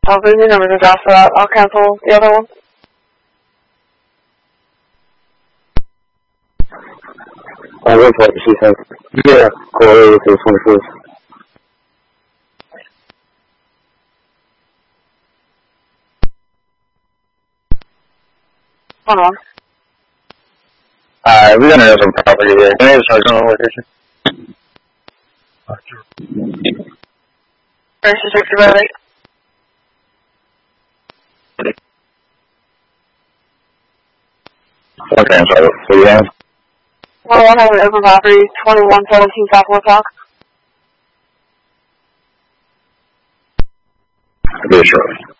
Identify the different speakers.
Speaker 1: I'll leave your numbers addressed for that. I'll cancel the other one.
Speaker 2: Looks like she said, yeah, Corey to the 21st.
Speaker 1: Hold on.
Speaker 2: We got another property here. Can I have a sergeant on location?
Speaker 1: First to 60 by 8.
Speaker 2: Okay, I'm sorry. So you have?
Speaker 1: Well, I have an open property, 2117 South Woodstock.
Speaker 2: I'll be shortly.